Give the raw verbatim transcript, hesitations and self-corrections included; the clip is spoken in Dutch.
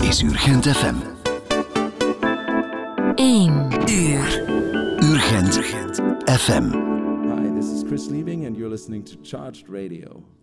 is Urgent F M. één uur. Urgent F M. Hi, this is Chris Liebing and you're listening to Charged Radio.